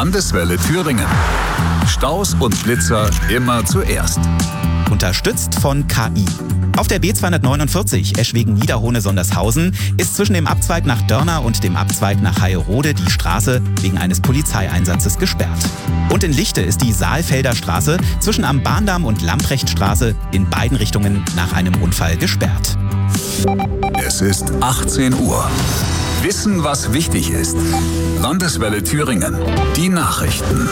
Landeswelle Thüringen. Staus und Blitzer immer zuerst. Unterstützt von KI. Auf der B249 Eschwegen-Niederhohne-Sondershausen ist zwischen dem Abzweig nach Dörna und dem Abzweig nach Haierode die Straße wegen eines Polizeieinsatzes gesperrt. Und in Lichte ist die Saalfelder Straße zwischen am Bahndamm und Lamprechtstraße in beiden Richtungen nach einem Unfall gesperrt. Es ist 18 Uhr. Wissen, was wichtig ist. Landeswelle Thüringen. Die Nachrichten.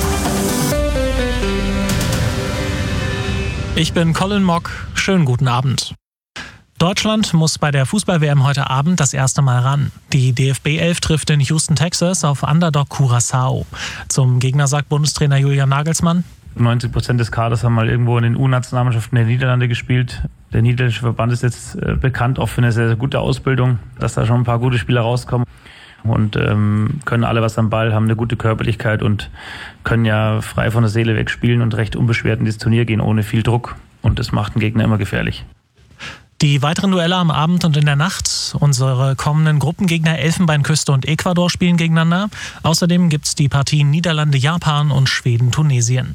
Ich bin Colin Mock. Schönen guten Abend. Deutschland muss bei der Fußball-WM heute Abend das erste Mal ran. Die DFB 11 trifft in Houston, Texas auf Underdog Curaçao. Zum Gegner sagt Bundestrainer Julian Nagelsmann: 90% des Kaders haben mal irgendwo in den U-Nationalmannschaften der Niederlande gespielt. Der niederländische Verband ist jetzt bekannt auch für eine sehr, sehr gute Ausbildung, dass da schon ein paar gute Spieler rauskommen und können alle was am Ball, haben eine gute Körperlichkeit und können ja frei von der Seele weg spielen und recht unbeschwert in dieses Turnier gehen, ohne viel Druck. Und das macht den Gegner immer gefährlich. Die weiteren Duelle am Abend und in der Nacht. Unsere kommenden Gruppengegner Elfenbeinküste und Ecuador spielen gegeneinander. Außerdem gibt's die Partien Niederlande-Japan und Schweden-Tunesien.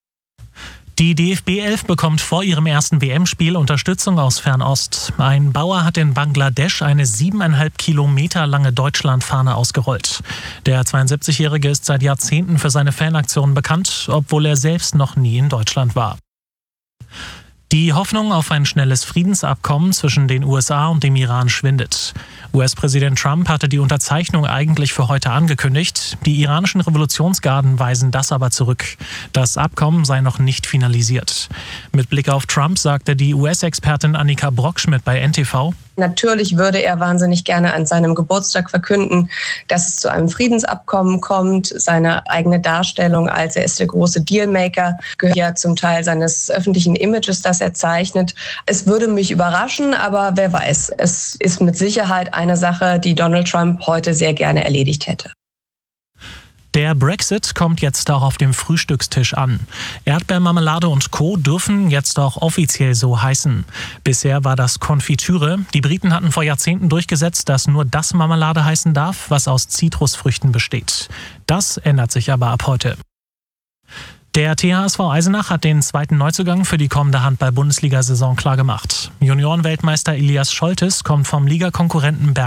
Die DFB 11 bekommt vor ihrem ersten WM-Spiel Unterstützung aus Fernost. Ein Bauer hat in Bangladesch eine 7,5 Kilometer lange Deutschlandfahne ausgerollt. Der 72-Jährige ist seit Jahrzehnten für seine Fanaktionen bekannt, obwohl er selbst noch nie in Deutschland war. Die Hoffnung auf ein schnelles Friedensabkommen zwischen den USA und dem Iran schwindet. US-Präsident Trump hatte die Unterzeichnung eigentlich für heute angekündigt. Die iranischen Revolutionsgarden weisen das aber zurück. Das Abkommen sei noch nicht finalisiert. Mit Blick auf Trump sagte die US-Expertin Annika Brockschmidt bei NTV: Natürlich würde er wahnsinnig gerne an seinem Geburtstag verkünden, dass es zu einem Friedensabkommen kommt. Seine eigene Darstellung als er ist der große Dealmaker gehört ja zum Teil seines öffentlichen Images, das er zeichnet. Es würde mich überraschen, aber wer weiß. Es ist mit Sicherheit eine Sache, die Donald Trump heute sehr gerne erledigt hätte. Der Brexit kommt jetzt auch auf dem Frühstückstisch an. Erdbeermarmelade und Co. dürfen jetzt auch offiziell so heißen. Bisher war das Konfitüre. Die Briten hatten vor Jahrzehnten durchgesetzt, dass nur das Marmelade heißen darf, was aus Zitrusfrüchten besteht. Das ändert sich aber ab heute. Der THSV Eisenach hat den zweiten Neuzugang für die kommende Handball-Bundesliga-Saison klargemacht. Juniorenweltmeister Elias Scholtes kommt vom Ligakonkurrenten